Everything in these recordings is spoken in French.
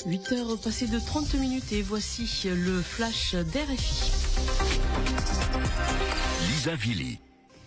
8h passées de 30 minutes et voici le flash d'RFI. Lisa Vili.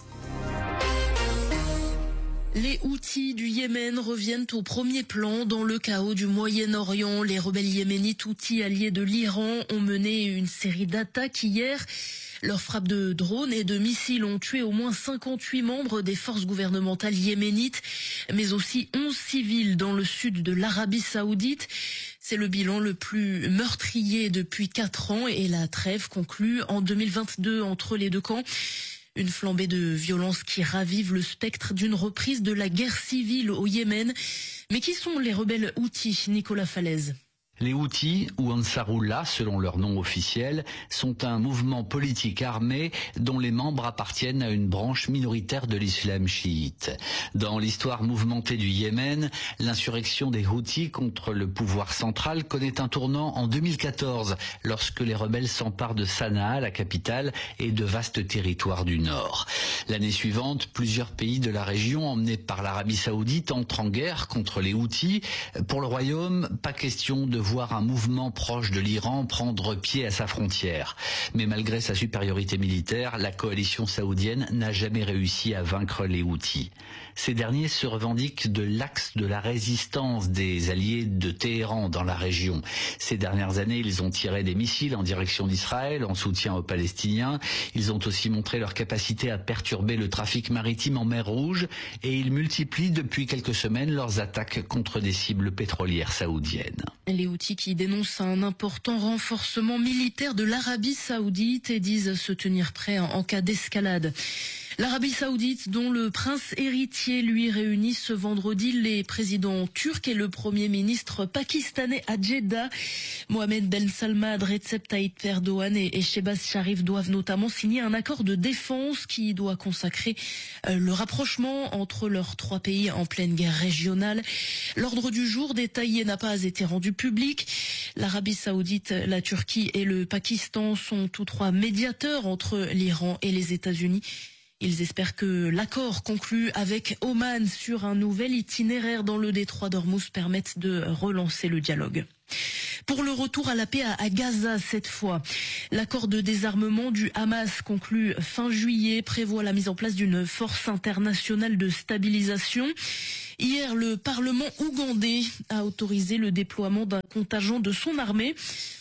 Les Houthis du Yémen reviennent au premier plan dans le chaos du Moyen-Orient. Les rebelles yéménites Houthis alliés de l'Iran ont mené une série d'attaques hier. Leurs frappes de drones et de missiles ont tué au moins 58 membres des forces gouvernementales yéménites, mais aussi 11 civils dans le sud de l'Arabie Saoudite. C'est le bilan le plus meurtrier depuis 4 ans et la trêve conclue en 2022 entre les deux camps. Une flambée de violence qui ravive le spectre d'une reprise de la guerre civile au Yémen. Mais qui sont les rebelles Houthis, Nicolas Falaise? Les Houthis, ou Ansarullah selon leur nom officiel, sont un mouvement politique armé dont les membres appartiennent à une branche minoritaire de l'islam chiite. Dans l'histoire mouvementée du Yémen, l'insurrection des Houthis contre le pouvoir central connaît un tournant en 2014, lorsque les rebelles s'emparent de Sanaa, la capitale, et de vastes territoires du nord. L'année suivante, plusieurs pays de la région, emmenés par l'Arabie Saoudite, entrent en guerre contre les Houthis. Pour le royaume, pas question de voir un mouvement proche de l'Iran prendre pied à sa frontière. Mais malgré sa supériorité militaire, la coalition saoudienne n'a jamais réussi à vaincre les Houthis. Ces derniers se revendiquent de l'axe de la résistance des alliés de Téhéran dans la région. Ces dernières années, ils ont tiré des missiles en direction d'Israël en soutien aux Palestiniens. Ils ont aussi montré leur capacité à perturber le trafic maritime en mer Rouge et ils multiplient depuis quelques semaines leurs attaques contre des cibles pétrolières saoudiennes. Les Houthis qui dénoncent un important renforcement militaire de l'Arabie Saoudite et disent se tenir prêts en cas d'escalade. L'Arabie Saoudite, dont le prince héritier lui réunit ce vendredi les présidents turcs et le premier ministre pakistanais à Jeddah. Mohamed Ben Salman, Recep Tayyip Erdogan et Shehbaz Sharif doivent notamment signer un accord de défense qui doit consacrer le rapprochement entre leurs 3 pays en pleine guerre régionale. L'ordre du jour détaillé n'a pas été rendu public. L'Arabie Saoudite, la Turquie et le Pakistan sont tous 3 médiateurs entre l'Iran et les États-Unis. Ils espèrent que l'accord conclu avec Oman sur un nouvel itinéraire dans le détroit d'Ormuz permette de relancer le dialogue. Pour le retour à la paix à Gaza cette fois, l'accord de désarmement du Hamas conclu fin juillet prévoit la mise en place d'une force internationale de stabilisation. Hier, le Parlement ougandais a autorisé le déploiement d'un contingent de son armée.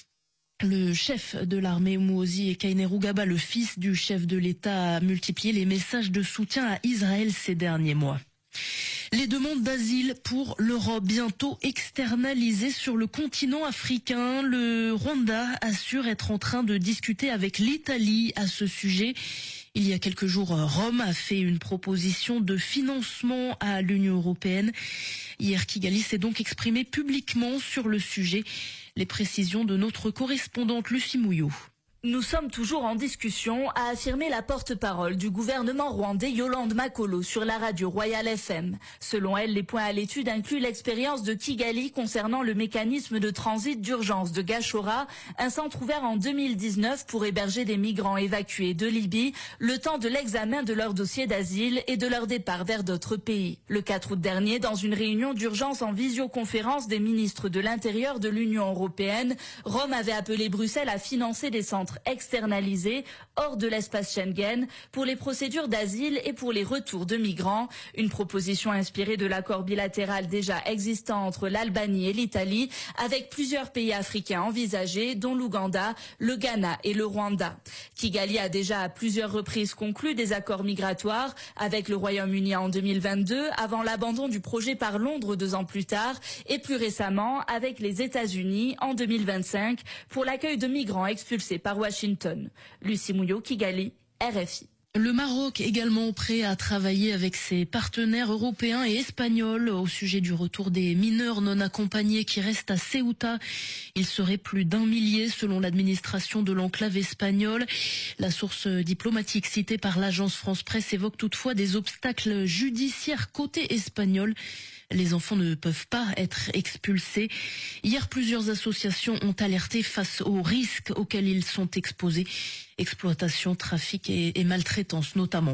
Le chef de l'armée Muhoozi Kainerugaba, le fils du chef de l'État, a multiplié les messages de soutien à Israël ces derniers mois. Les demandes d'asile pour l'Europe bientôt externalisées sur le continent africain. Le Rwanda assure être en train de discuter avec l'Italie à ce sujet. Il y a quelques jours, Rome a fait une proposition de financement à l'Union européenne. Hier, Kigali s'est donc exprimé publiquement sur le sujet. Les précisions de notre correspondante Lucie Mouillot. Nous sommes toujours en discussion, a affirmé la porte-parole du gouvernement rwandais Yolande Makolo sur la radio Royal FM. Selon elle, les points à l'étude incluent l'expérience de Kigali concernant le mécanisme de transit d'urgence de Gashora, un centre ouvert en 2019 pour héberger des migrants évacués de Libye, le temps de l'examen de leur dossier d'asile et de leur départ vers d'autres pays. Le 4 août dernier, dans une réunion d'urgence en visioconférence des ministres de l'Intérieur de l'Union européenne, Rome avait appelé Bruxelles à financer des centres externalisés hors de l'espace Schengen pour les procédures d'asile et pour les retours de migrants. Une proposition inspirée de l'accord bilatéral déjà existant entre l'Albanie et l'Italie avec plusieurs pays africains envisagés dont l'Ouganda, le Ghana et le Rwanda. Kigali a déjà à plusieurs reprises conclu des accords migratoires avec le Royaume-Uni en 2022 avant l'abandon du projet par Londres 2 ans plus tard et plus récemment avec les États-Unis en 2025 pour l'accueil de migrants expulsés par Washington. Lucie Mouillot, Kigali, RFI. Le Maroc également prêt à travailler avec ses partenaires européens et espagnols au sujet du retour des mineurs non accompagnés qui restent à Ceuta. Il serait plus d'1 millier selon l'administration de l'enclave espagnole. La source diplomatique citée par l'agence France Presse évoque toutefois des obstacles judiciaires côté espagnol. Les enfants ne peuvent pas être expulsés. Hier, plusieurs associations ont alerté face aux risques auxquels ils sont exposés. Exploitation, trafic et maltraitance notamment.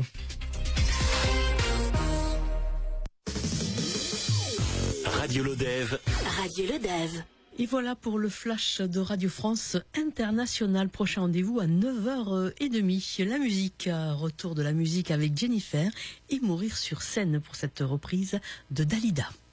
Radio Lodève. Radio Lodève. Et voilà pour le flash de Radio France International. Prochain rendez-vous à 9h30. La musique, retour de la musique avec Jennifer et Mourir sur scène pour cette reprise de Dalida.